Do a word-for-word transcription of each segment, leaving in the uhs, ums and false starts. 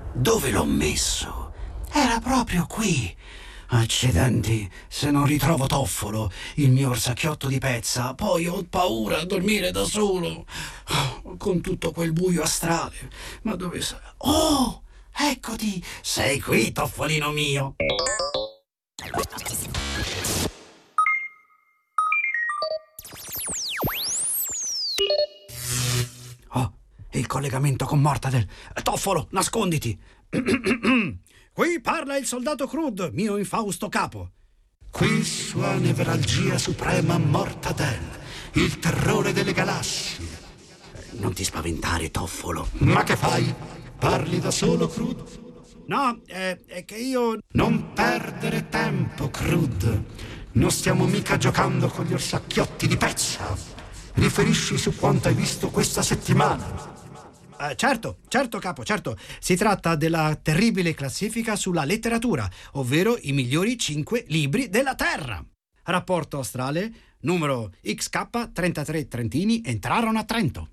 Dove l'ho messo? Era proprio qui. Accidenti, se non ritrovo Toffolo, il mio orsacchiotto di pezza, poi ho paura a dormire da solo, con tutto quel buio astrale. Ma dove sei? Oh, eccoti! Sei qui, Toffolino mio! Oh, il collegamento con Mortadel. Toffolo, nasconditi! Qui parla il soldato Crude, mio infausto capo. Qui sua nevralgia suprema Mortadel, il terrore delle galassie. Non ti spaventare, Toffolo. Ma che fai? Parli da solo, Crude? No, eh, è che io... Non perdere tempo, Crude. Non stiamo mica giocando con gli orsacchiotti di pezza. Riferisci su quanto hai visto questa settimana. Uh, certo, certo capo, certo. Si tratta della terribile classifica sulla letteratura, ovvero i migliori cinque libri della Terra. Rapporto astrale, numero X K trentatré Trentini entrarono a Trento.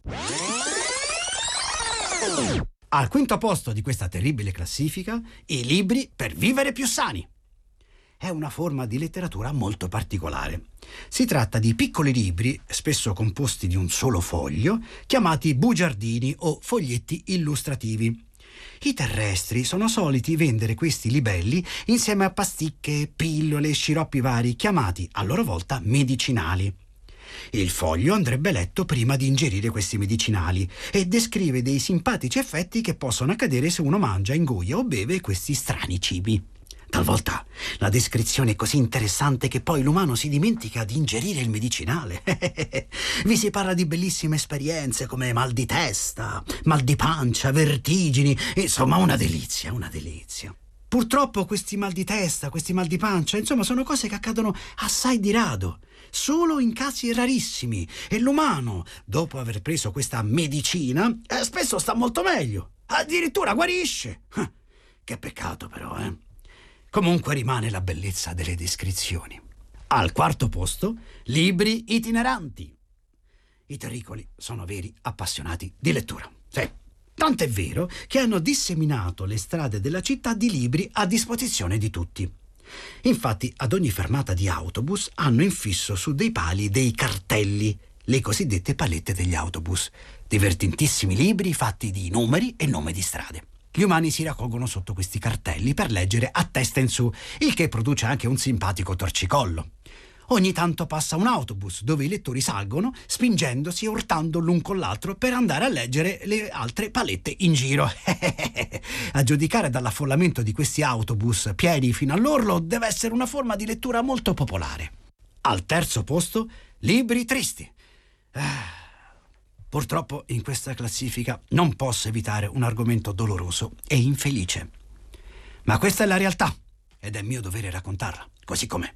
Al quinto posto di questa terribile classifica, i libri per vivere più sani. È una forma di letteratura molto particolare. Si tratta di piccoli libri, spesso composti di un solo foglio, chiamati bugiardini o foglietti illustrativi. I terrestri sono soliti vendere questi libelli insieme a pasticche, pillole e sciroppi vari, chiamati a loro volta medicinali. Il foglio andrebbe letto prima di ingerire questi medicinali e descrive dei simpatici effetti che possono accadere se uno mangia, ingoia o beve questi strani cibi. Talvolta la descrizione è così interessante che poi l'umano si dimentica di ingerire il medicinale. Vi si parla di bellissime esperienze come mal di testa, mal di pancia, vertigini, insomma una delizia, una delizia. Purtroppo questi mal di testa, questi mal di pancia, insomma sono cose che accadono assai di rado, solo in casi rarissimi, e l'umano, dopo aver preso questa medicina, eh, spesso sta molto meglio, addirittura guarisce. Che peccato però, eh? Comunque rimane la bellezza delle descrizioni. Al quarto posto, libri itineranti. I terricoli sono veri appassionati di lettura. Sì. Tant'è vero che hanno disseminato le strade della città di libri a disposizione di tutti. Infatti, ad ogni fermata di autobus hanno infisso su dei pali dei cartelli, le cosiddette palette degli autobus, divertentissimi libri fatti di numeri e nome di strade. Gli umani si raccolgono sotto questi cartelli per leggere a testa in su, il che produce anche un simpatico torcicollo. Ogni tanto passa un autobus dove i lettori salgono, spingendosi e urtando l'un con l'altro per andare a leggere le altre palette in giro. A giudicare dall'affollamento di questi autobus pieni fino all'orlo, deve essere una forma di lettura molto popolare. Al terzo posto, libri tristi. Ah. Purtroppo in questa classifica non posso evitare un argomento doloroso e infelice. Ma questa è la realtà ed è mio dovere raccontarla, così com'è.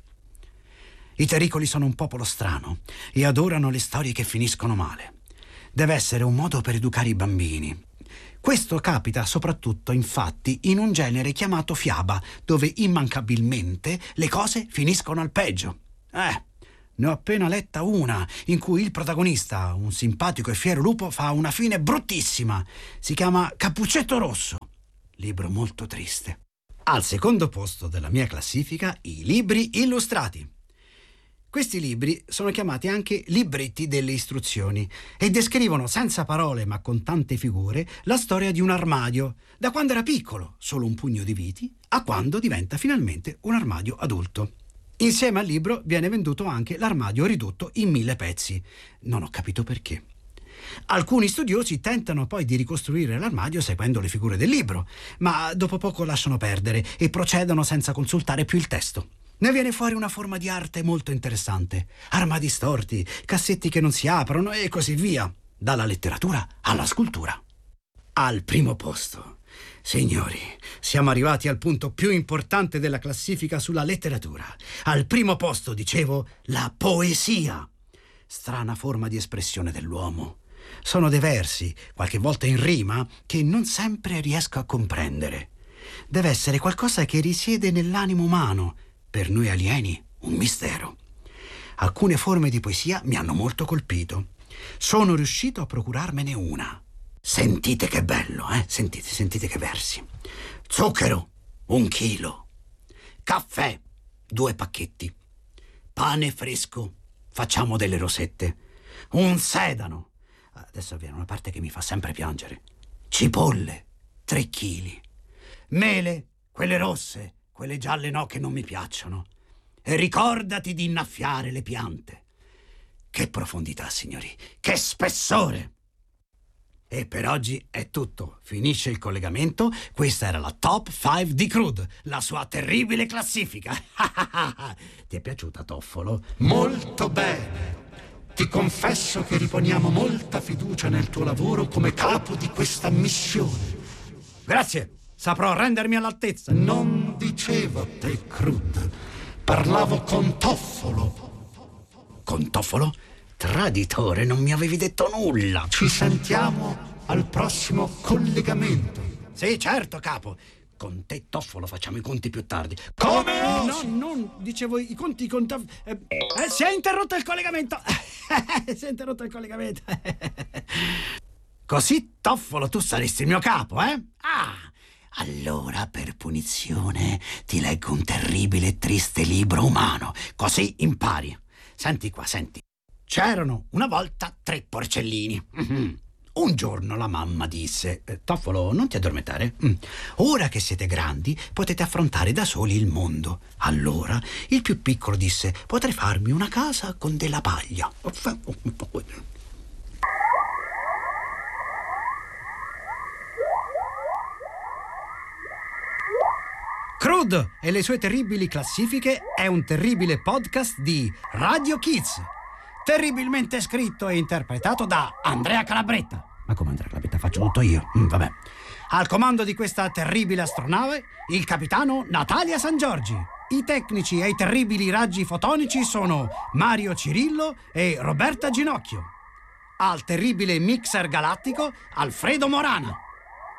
I terricoli sono un popolo strano e adorano le storie che finiscono male. Deve essere un modo per educare i bambini. Questo capita soprattutto, infatti, in un genere chiamato fiaba, dove immancabilmente le cose finiscono al peggio. Eh... Ne ho appena letta una in cui il protagonista, un simpatico e fiero lupo, fa una fine bruttissima. Si chiama Cappuccetto Rosso. Libro molto triste. Al secondo posto della mia classifica, i libri illustrati. Questi libri sono chiamati anche libretti delle istruzioni e descrivono senza parole ma con tante figure la storia di un armadio, da quando era piccolo, solo un pugno di viti, a quando diventa finalmente un armadio adulto. Insieme al libro viene venduto anche l'armadio ridotto in mille pezzi. Non ho capito perché. Alcuni studiosi tentano poi di ricostruire l'armadio seguendo le figure del libro, ma dopo poco lasciano perdere e procedono senza consultare più il testo. Ne viene fuori una forma di arte molto interessante. Armadi storti, cassetti che non si aprono e così via. Dalla letteratura alla scultura. Al primo posto. Signori, siamo arrivati al punto più importante della classifica sulla letteratura. Al primo posto, dicevo, la poesia. Strana forma di espressione dell'uomo. Sono dei versi, qualche volta in rima, che non sempre riesco a comprendere. Deve essere qualcosa che risiede nell'animo umano, per noi alieni un mistero. Alcune forme di poesia mi hanno molto colpito. Sono riuscito a procurarmene una. Sentite che bello, eh? Sentite, sentite che versi. Zucchero, un chilo. Caffè, due pacchetti. Pane fresco, facciamo delle rosette. Un sedano. Adesso viene una parte che mi fa sempre piangere. Cipolle, tre chili. Mele, quelle rosse, quelle gialle no, che non mi piacciono. E ricordati di innaffiare le piante. Che profondità, signori, che spessore! E per oggi è tutto. Finisce il collegamento. Questa era la Top cinque di Crude, la sua terribile classifica. Ti è piaciuta, Toffolo? Molto bene. Ti confesso che riponiamo molta fiducia nel tuo lavoro come capo di questa missione. Grazie, saprò rendermi all'altezza. Non dicevo a te, Crude. Parlavo con Toffolo. Con Toffolo? Traditore, non mi avevi detto nulla. Ci sentiamo al prossimo collegamento. Sì, certo, capo. Con te, Toffolo, facciamo i conti più tardi. Come No, osi? non dicevo i conti con Toff... Eh, eh, si è interrotto il collegamento. Si è interrotto il collegamento. Così, Toffolo, tu saresti il mio capo, eh? Ah, allora, per punizione, ti leggo un terribile e triste libro umano. Così impari. Senti qua, senti. C'erano una volta tre porcellini. Mm-hmm. Un giorno la mamma disse: eh, Toffolo, non ti addormentare. Mm. Ora che siete grandi, potete affrontare da soli il mondo. Allora il più piccolo disse: potrei farmi una casa con della paglia. Crude e le sue terribili classifiche è un terribile podcast di Radio Kids. Terribilmente scritto e interpretato da Andrea Calabretta. Ma come Andrea Calabretta? Faccio tutto io. Mm, vabbè. Al comando di questa terribile astronave, il capitano Natalia San Giorgi. I tecnici ai terribili raggi fotonici sono Mario Cirillo e Roberta Ginocchio. Al terribile mixer galattico, Alfredo Morana.